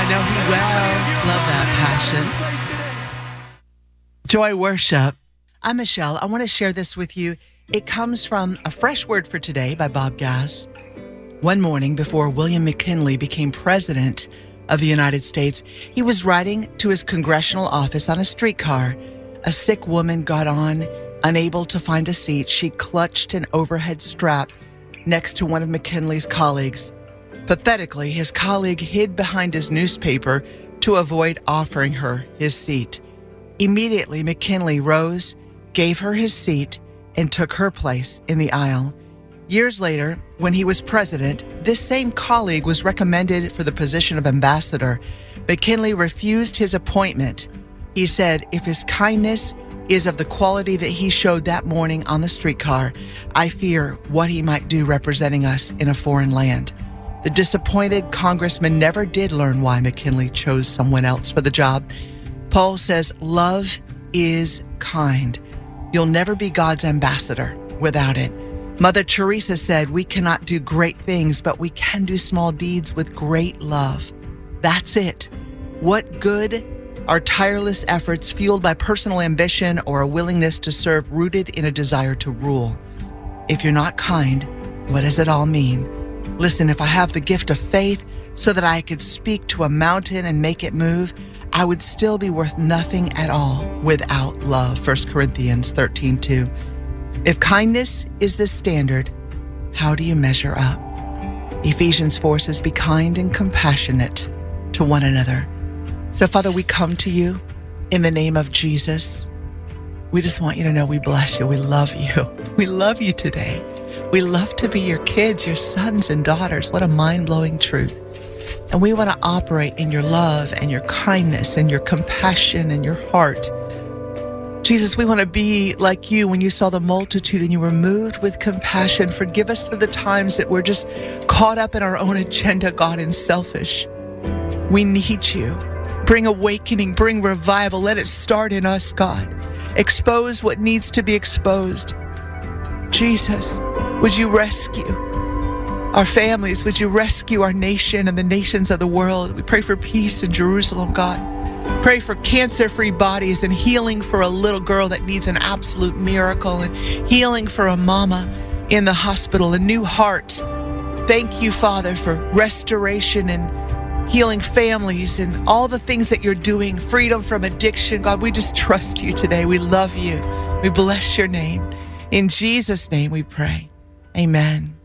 know He well. Love that passion. Joy Worship. I'm Michelle. I want to share this with you. It comes from A Fresh Word for Today by Bob Gass. One morning before William McKinley became president of the United States, he was riding to his congressional office on a streetcar. A sick woman got on, unable to find a seat. She clutched an overhead strap next to one of McKinley's colleagues. Pathetically, his colleague hid behind his newspaper to avoid offering her his seat. Immediately, McKinley rose, gave her his seat, and took her place in the aisle. Years later, when he was president, this same colleague was recommended for the position of ambassador. McKinley refused his appointment. He said, if his kindness is of the quality that he showed that morning on the streetcar, I fear what he might do representing us in a foreign land. The disappointed congressman never did learn why McKinley chose someone else for the job. Paul says, love is kind. You'll never be God's ambassador without it. Mother Teresa said, we cannot do great things, but we can do small deeds with great love. That's it. What good are tireless efforts fueled by personal ambition or a willingness to serve rooted in a desire to rule? If you're not kind, what does it all mean? Listen, if I have the gift of faith so that I could speak to a mountain and make it move, I would still be worth nothing at all without love. 1 Corinthians 13:2. If kindness is the standard, how do you measure up? Ephesians 4 says, be kind and compassionate to one another. So, Father, we come to you in the name of Jesus. We just want you to know we bless you. We love you. We love you today. We love to be your kids, your sons and daughters. What a mind-blowing truth. And we want to operate in your love and your kindness and your compassion and your heart. Jesus, we want to be like you when you saw the multitude and you were moved with compassion. Forgive us for the times that we're just caught up in our own agenda, God, and selfish. We need you. Bring awakening, bring revival. Let it start in us, God. Expose what needs to be exposed. Jesus, would you rescue our families? Would you rescue our nation and the nations of the world? We pray for peace in Jerusalem, God. Pray for cancer-free bodies and healing for a little girl that needs an absolute miracle, and healing for a mama in the hospital, a new heart. Thank you, Father, for restoration and healing families and all the things that you're doing, freedom from addiction. God, we just trust you today. We love you. We bless your name. In Jesus' name we pray. Amen.